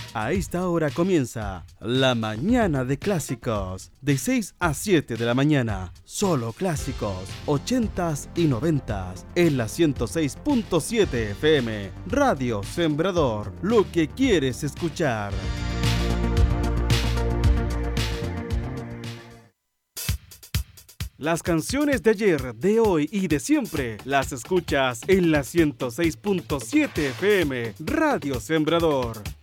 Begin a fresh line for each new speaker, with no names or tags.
A esta hora comienza La Mañana de Clásicos, de 6 a 7 de la mañana. Solo clásicos, 80s y 90s, en la 106.7 FM. Radio Sembrador, lo que quieres escuchar. Las canciones de ayer, de hoy y de siempre las escuchas en la 106.7 FM. Radio Sembrador.